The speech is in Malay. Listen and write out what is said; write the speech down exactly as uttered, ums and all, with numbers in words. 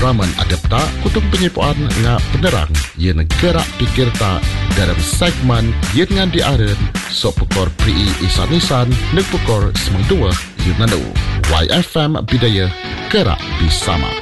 Raman adapta kutung penyipuan nga penerang yang gerak pikir tak dalam segmen yang dengan diaren sok pekor pri isan-isan nek pekor semang dua Yunanu Y F M Bidaya Gerak Bersama.